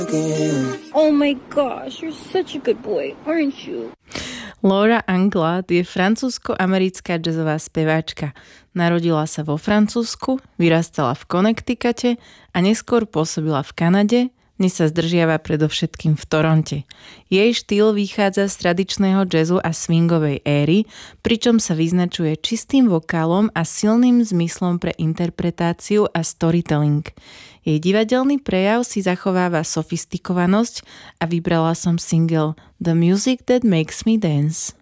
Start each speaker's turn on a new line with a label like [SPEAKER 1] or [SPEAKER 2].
[SPEAKER 1] Oh my gosh, you're such a good boy, aren't you?
[SPEAKER 2] Laura Anglade je francúzsko-americká jazzová speváčka. Narodila sa vo Francúzsku, vyrastala v Connecticute a neskôr pôsobila v Kanade, dnes sa zdržiava predovšetkým v Toronte. Jej štýl vychádza z tradičného jazzu a swingovej éry, pričom sa vyznačuje čistým vokálom a silným zmyslom pre interpretáciu a storytelling. Jej divadelný prejav si zachováva sofistikovanosť a vybrala som single The Music That Makes Me Dance.